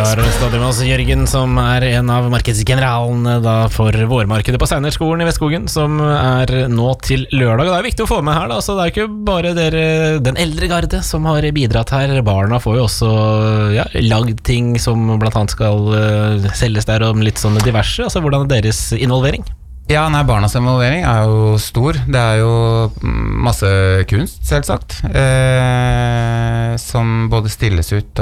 har stadig med oss Jørgen, som en av markedsgeneralene da for vårmarkedet på Steinerskolen i Vestskogen, som nå til lørdag. Og det viktig å få med her da, så det ikke bare dere, den eldre garde, som har bidratt her. Barna får jo også lagd ting som blant annet skal selges der, og litt sånne diverse. Altså, hvordan deres involvering? Ja, barnas involvering jo stor. Det jo masse kunst, selvsagt, som både stilles ut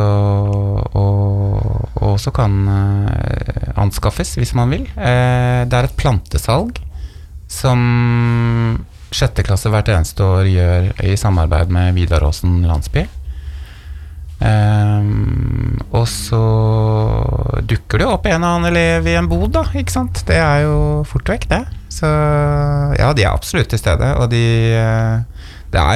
og også kan anskaffes hvis man vil. Det et plantesalg som 6. klasse hvert eneste år gjør i samarbeid med Vidaråsen landsby. Og så dukker det opp en og annen elev i en bod da, ikke sant? Det jo fort vekk det. Så ja, de absolutt til stede, og det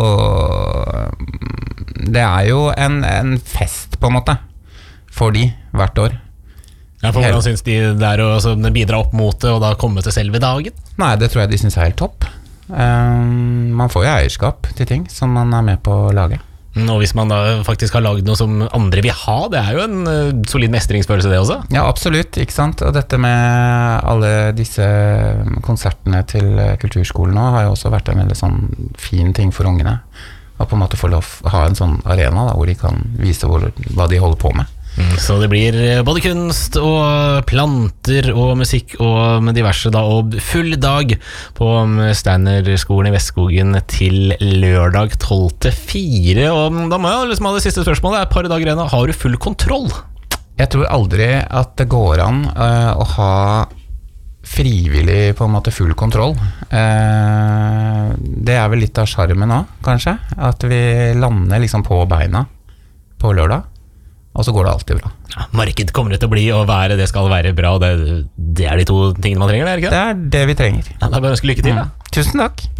jo en fest på en måte for de hvert år. Ja, for hvordan synes de å bidra opp mot det, og da komme til selve dagen? Nei, det tror jeg de synes helt topp. Man får jo eierskap til ting som man med på å lage. Og hvis man da faktisk har laget noe som andre vil ha, det jo en solid mestringsfølelse det også? Ja, absolutt, ikke sant? Og dette med alle disse konsertene til kulturskolen nå har jo også vært en veldig sånn fin ting for ungene. Å på en måte få lov å ha en sånn arena da, hvor de kan vise hva de holder på med. Så det blir både kunst og planter og musikk og med diverse da, og full dag på Steinerskolen i Vestskogen til lørdag 12-4. Og da må jeg liksom ha det siste spørsmålet. Et par dager igjen, har du full kontroll? Jeg tror aldri at det går an å ha frivillig på en måte full kontroll. Det vel litt av charmen også, kanskje. At vi lander liksom på beina på lørdag. Og så går det alltid bra. Ja, marked kommer det til å bli, og været det skal være bra, og det de to tingene man trenger, det ikke det? Det det vi trenger. Ja, da bare ønsker lykke til da. Tusen takk.